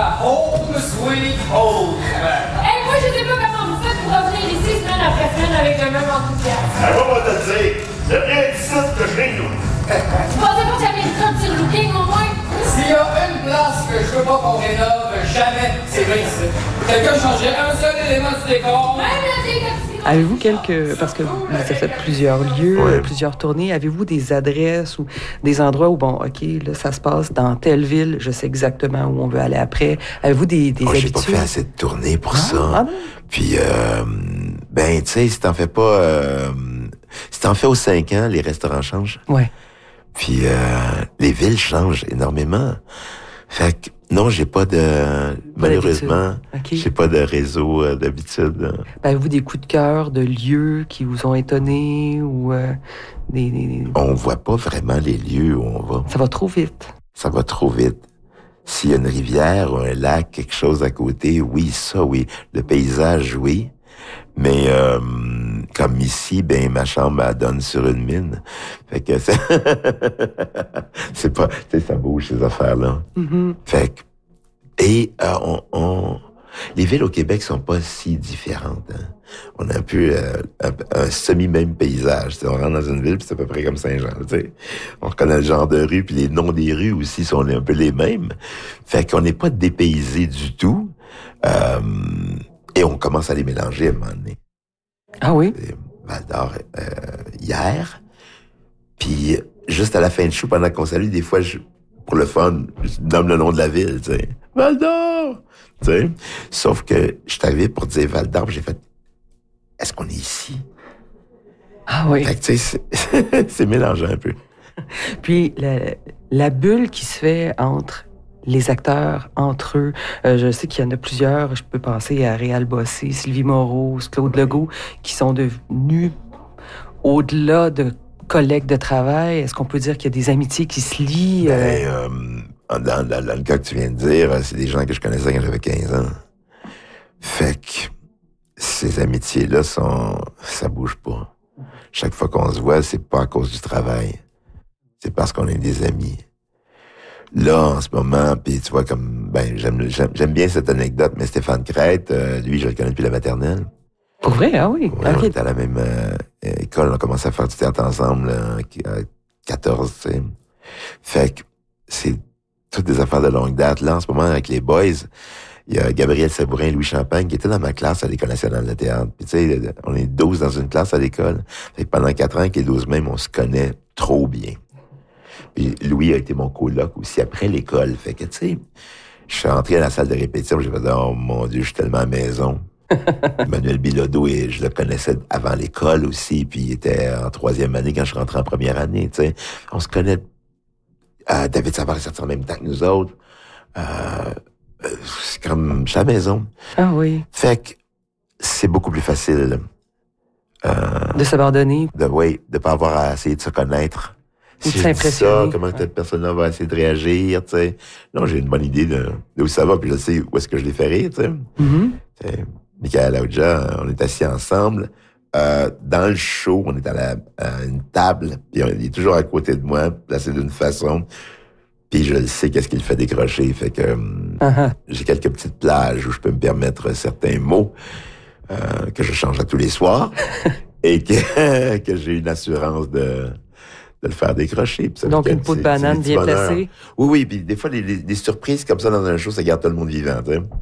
home sweet home. Hey, moi, je sais pas comment vous faites pour revenir ici semaine après semaine avec le même enthousiasme. Alors, on va te dire, c'est rien d'ici que chez nous. Tu pensais pas que ça mériterait un petit looking au moins? S'il y a une place que je veux pas qu'on rénove jamais, c'est bien ici. Quelqu'un changerait un seul élément du décor. Même la vieille comme Avez-vous parce que vous avez fait plusieurs lieux, Ouais. plusieurs tournées, avez-vous des adresses ou des endroits où, bon, OK, là, ça se passe dans telle ville, je sais exactement où on veut aller après. Avez-vous des J'ai habitudes? pas fait assez de tournées pour ça. Ah non? Puis, ben, tu sais, si t'en fais pas... si t'en fais aux 5 ans, les restaurants changent. Ouais. Puis, les villes changent énormément. Fait que, non, j'ai pas de... Malheureusement, d'habitude. OK. j'ai pas de réseau d'habitude. Ben, avez-vous des coups de cœur de lieux qui vous ont étonné ou des... On voit pas vraiment les lieux où on va. Ça va trop vite. Ça va trop vite. S'il y a une rivière ou un lac, quelque chose à côté, oui, ça, oui. Le paysage, oui. Mais comme ici, ben ma chambre elle donne sur une mine. Fait que c'est pas, tu sais, ça bouge ces affaires-là. Mm-hmm. Fait que et les villes au Québec sont pas si différentes. Hein. On a un peu un semi-même paysage. T'sais, on rentre dans une ville, puis c'est à peu près comme Saint-Jean. T'sais. On reconnaît le genre de rue, puis les noms des rues aussi sont un peu les mêmes. Fait qu'on n'est pas dépaysé du tout. Et on commence à les mélanger à un moment donné. Ah oui? Val-d'Or hier. Puis juste à la fin du show, pendant qu'on salue, des fois, pour le fun, je nomme le nom de la ville, tu sais. Val-d'Or! Tu sais. Sauf que je suis arrivé pour dire Val-d'Or, j'ai fait, est-ce qu'on est ici? Ah oui. Fait que, tu sais, c'est mélangeant un peu. Puis la bulle qui se fait entre les acteurs, entre eux, je sais qu'il y en a plusieurs, je peux penser à Réal Bossé, Sylvie Moreau, Claude Legault, qui sont devenus, au-delà de collègues de travail, est-ce qu'on peut dire qu'il y a des amitiés qui se lient? Dans le cas que tu viens de dire, c'est des gens que je connaissais quand j'avais 15 ans. Fait que ces amitiés-là ça bouge pas. Chaque fois qu'on se voit, c'est pas à cause du travail. C'est parce qu'on est des amis. Là, en ce moment, puis tu vois, comme, ben, j'aime bien cette anecdote, mais Stéphane Crête, lui, je le connais depuis la maternelle. Pour vrai? Ah oui? Ouais, on OK. était à la même école, on a commencé à faire du théâtre ensemble à 14, tu sais. Fait que c'est toutes des affaires de longue date. Là, en ce moment, avec les boys, il y a Gabriel Sabourin et Louis Champagne qui étaient dans ma classe à l'École nationale de théâtre. Puis tu sais, on est 12 dans une classe à l'école. Fait que pendant 4 ans, avec les 12 mêmes, on se connaît trop bien. Puis Louis a été mon coloc aussi après l'école. Fait que, tu sais, je suis entré à la salle de répétition, j'ai fait « Oh mon Dieu, je suis tellement à la maison ». Emmanuel Bilodeau, et je le connaissais avant l'école aussi, puis il était en 3e année quand je suis rentré en première année, tu sais. On se connaît. David Savard est sorti en même temps que nous autres. C'est comme, je suis à la maison. Ah oui. Fait que c'est beaucoup plus facile De s'abandonner. de pas avoir à essayer de se connaître. Ou de Si je dis ça, s'impressionner. comment cette personne-là va essayer de réagir, tu sais. Non, j'ai une bonne idée de où ça va, puis je sais où est-ce que je les fais rire, tu sais. Mm-hmm. T'sais, Michael Aoudja, on est assis ensemble. Dans le show, on est à une table, puis il est toujours à côté de moi, placé d'une façon. Puis je le sais qu'est-ce qu'il fait décrocher. Fait que j'ai quelques petites plages où je peux me permettre certains mots que je change à tous les soirs et que j'ai une assurance de le faire décrocher. Puis ça Donc, fait une que peau de c'est banane des petits bien bonheurs. placée. Oui, oui. Puis des fois, les surprises comme ça dans un show, ça garde tout le monde vivant, tu sais.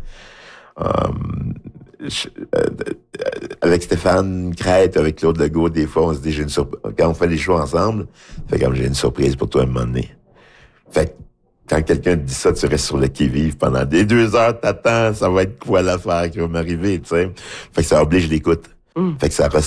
Avec Stéphane Crête, avec Claude Legault, des fois, on se dit, quand on fait les shows ensemble, fait comme j'ai une surprise pour toi à un moment donné. Fait que, quand quelqu'un te dit ça, tu restes sur le qui-vive pendant des 2 heures, t'attends, ça va être quoi l'affaire qui va m'arriver, tu sais. Fait que ça oblige l'écoute. Fait que ça